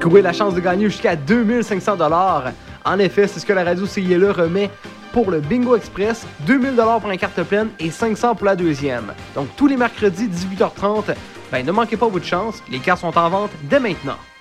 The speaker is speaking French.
courir la chance de gagner jusqu'à 2500 $. En effet, c'est ce que la radio CILE remet pour le Bingo Express, 2000 $ pour la carte pleine et 500 pour la deuxième. Donc tous les mercredis 18h30, ne manquez pas votre chance, les cartes sont en vente dès maintenant.